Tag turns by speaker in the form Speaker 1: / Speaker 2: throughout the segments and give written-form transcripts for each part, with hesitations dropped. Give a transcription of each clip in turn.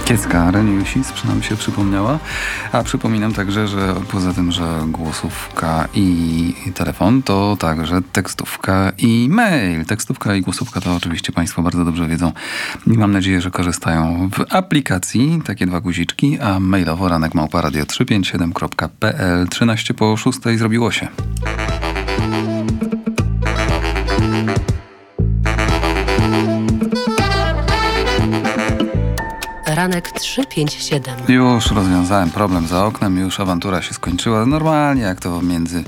Speaker 1: Kiecka Reniusis, przynajmniej się przypomniała. A przypominam także, że poza tym, że głosówka i telefon, to także tekstówka i mail. Tekstówka i głosówka to oczywiście Państwo bardzo dobrze wiedzą i mam nadzieję, że korzystają w aplikacji. Takie dwa guziczki, a mailowo ranek@radio357.pl. 13 po 6 zrobiło się.
Speaker 2: Ranek 357.
Speaker 1: Już rozwiązałem problem za oknem, już awantura się skończyła. Normalnie, jak to między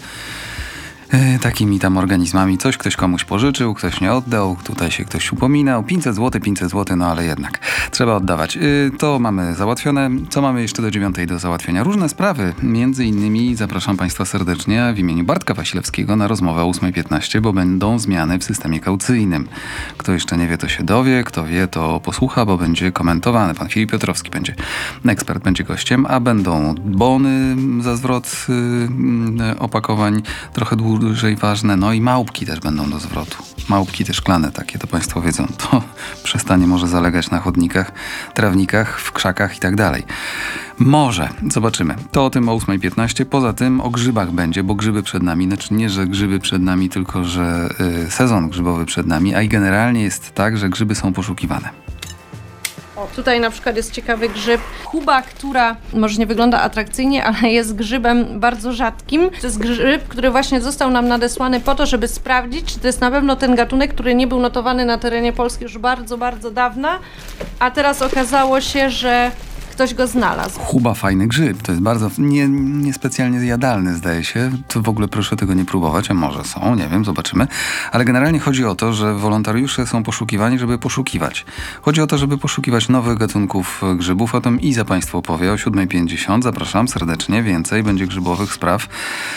Speaker 1: takimi tam organizmami. Coś ktoś komuś pożyczył, ktoś nie oddał, tutaj się ktoś upominał. 500 zł, no ale jednak trzeba oddawać. To mamy załatwione. Co mamy jeszcze do 9 do załatwienia? Różne sprawy. Między innymi zapraszam Państwa serdecznie w imieniu Bartka Wasilewskiego na rozmowę o 8:15, bo będą zmiany w systemie kaucyjnym. Kto jeszcze nie wie, to się dowie. Kto wie, to posłucha, bo będzie komentowane. Pan Filip Piotrowski będzie ekspert, będzie gościem, a będą bony za zwrot opakowań trochę dłużej ważne, no i małpki też będą do zwrotu. Małpki te szklane takie, to Państwo wiedzą. To przestanie może zalegać na chodnikach, trawnikach, w krzakach i tak dalej. Może. Zobaczymy. To o tym o 8:15. Poza tym o grzybach będzie, bo grzyby przed nami. Znaczy nie, że grzyby przed nami, tylko że sezon grzybowy przed nami, a i generalnie jest tak, że grzyby są poszukiwane.
Speaker 3: O, tutaj na przykład jest ciekawy grzyb Kuba, która może nie wygląda atrakcyjnie, ale jest grzybem bardzo rzadkim. To jest grzyb, który właśnie został nam nadesłany po to, żeby sprawdzić, czy to jest na pewno ten gatunek, który nie był notowany na terenie Polski już bardzo, bardzo dawna, a teraz okazało się, że ktoś go znalazł.
Speaker 1: Kuba, fajny grzyb. To jest bardzo niespecjalnie zjadalny, zdaje się. To w ogóle proszę tego nie próbować, a może są, nie wiem, zobaczymy. Ale generalnie chodzi o to, że wolontariusze są poszukiwani, żeby poszukiwać. Chodzi o to, żeby poszukiwać nowych gatunków grzybów. O tym Iza Państwu opowie o 7:50. Zapraszam serdecznie. Więcej będzie grzybowych spraw.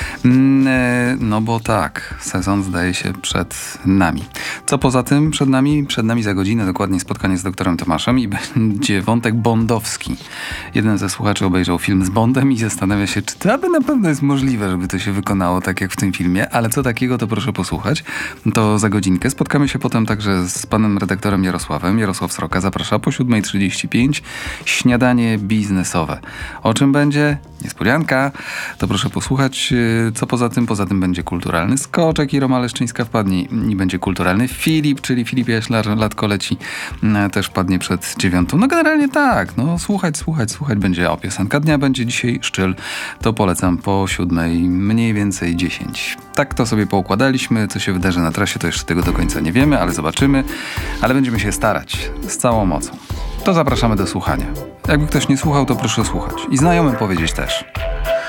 Speaker 1: No bo tak, sezon zdaje się przed nami. Co poza tym przed nami? Przed nami za godzinę dokładnie spotkanie z doktorem Tomaszem i będzie wątek bondowski. Jeden ze słuchaczy obejrzał film z Bondem i zastanawia się, czy to aby na pewno jest możliwe, żeby to się wykonało tak jak w tym filmie, ale co takiego, to proszę posłuchać. To za godzinkę. Spotkamy się potem także z panem redaktorem Jarosławem. Jarosław Sroka zaprasza po 7:35. Śniadanie biznesowe. O czym będzie? Niespodzianka. To proszę posłuchać. Co poza tym? Poza tym będzie kulturalny skoczek i Roma Leszczyńska wpadnie i będzie kulturalny Filip, czyli Filip Jaślar, latko leci, też wpadnie przed 9. No generalnie tak, no słuchać będzie. O, piosenka dnia będzie dzisiaj Szczyl. To polecam po 7, mniej więcej 10. Tak to sobie poukładaliśmy. Co się wydarzy na trasie, to jeszcze tego do końca nie wiemy, ale zobaczymy. Ale będziemy się starać z całą mocą. To zapraszamy do słuchania. Jakby ktoś nie słuchał, to proszę słuchać. I znajomym powiedzieć też.